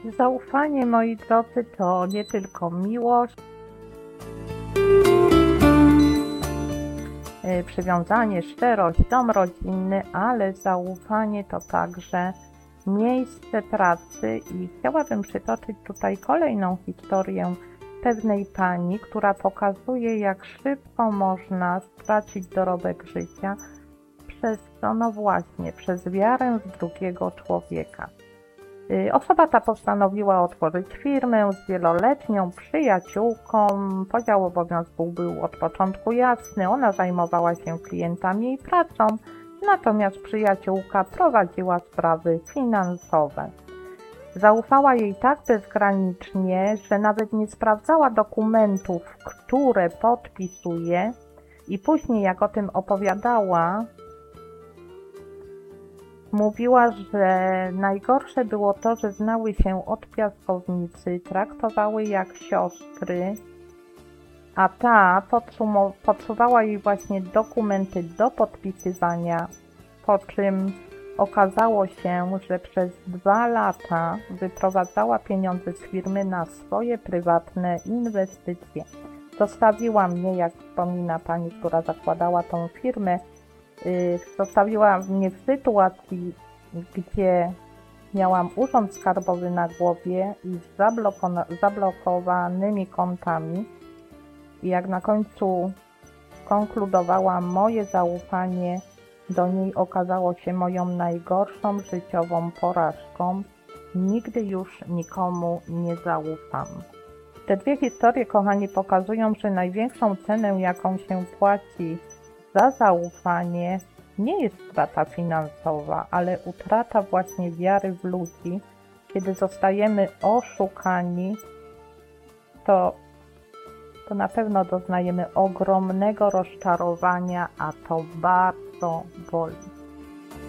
Zaufanie, moi drodzy, to nie tylko miłość, przywiązanie, szczerość, dom rodzinny, ale zaufanie to także miejsce pracy i chciałabym przytoczyć tutaj kolejną historię pewnej pani, która pokazuje, jak szybko można stracić dorobek życia przez to, no właśnie, przez wiarę w drugiego człowieka. Osoba ta postanowiła otworzyć firmę z wieloletnią przyjaciółką. Podział obowiązków był od początku jasny. Ona zajmowała się klientami i pracą, natomiast przyjaciółka prowadziła sprawy finansowe. Zaufała jej tak bezgranicznie, że nawet nie sprawdzała dokumentów, które podpisuje, i później, jak o tym opowiadała, mówiła, że najgorsze było to, że znały się od piaskownicy, traktowały jak siostry, a ta podsuwała jej właśnie dokumenty do podpisywania, po czym okazało się, że przez 2 lata wyprowadzała pieniądze z firmy na swoje prywatne inwestycje. Zostawiła mnie, jak wspomina pani, która zakładała tą firmę, zostawiła mnie w sytuacji, gdzie miałam urząd skarbowy na głowie i z zablokowanymi kontami. I jak na końcu konkludowałam, moje zaufanie do niej okazało się moją najgorszą życiową porażką. Nigdy już nikomu nie zaufam. Te 2 historie, kochani, pokazują, że największą cenę, jaką się płaci za zaufanie, nie jest strata finansowa, ale utrata właśnie wiary w ludzi. Kiedy zostajemy oszukani, to na pewno doznajemy ogromnego rozczarowania, a to bardzo boli.